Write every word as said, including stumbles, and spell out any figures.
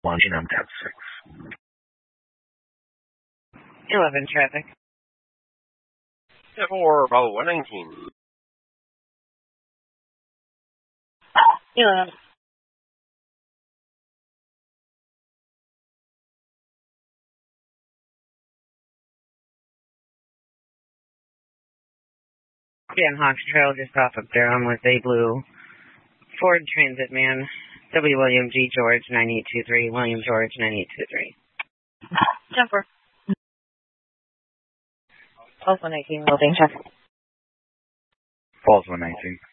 launching M TAP six. eleven traffic. four, Bravo one nineteen. eleven. Dan Hawks Trail just off of Durham with a blue Ford Transit man. W. William G. George nine eight two three. William George nine eight two three. Jumper. Falls one nineteen, loading check. Falls one nineteen.